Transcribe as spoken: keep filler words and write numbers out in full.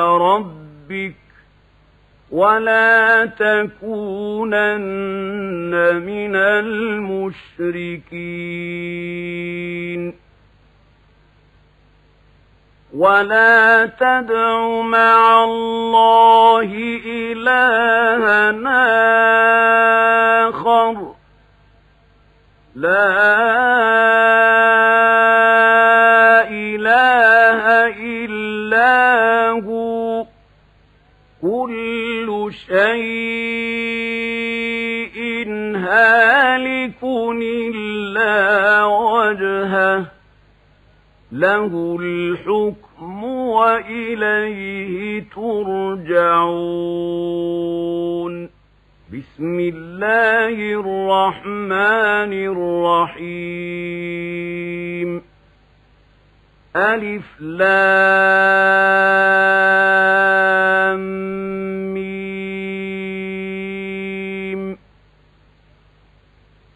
ربك ولا تكونن من المشركين ولا تدع مع الله إلها آخر لا إله إلا هو كل شيء هالك إلا وجهه له الحكم وإليه ترجعون بسم الله الرحمن الرحيم ألف لام